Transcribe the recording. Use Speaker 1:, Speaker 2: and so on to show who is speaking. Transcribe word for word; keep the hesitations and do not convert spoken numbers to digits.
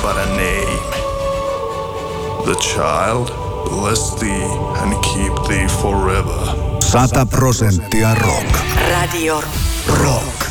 Speaker 1: but a name. The child, bless thee and keep thee forever.
Speaker 2: Sata prosenttia rock.
Speaker 3: Radio
Speaker 2: Rock.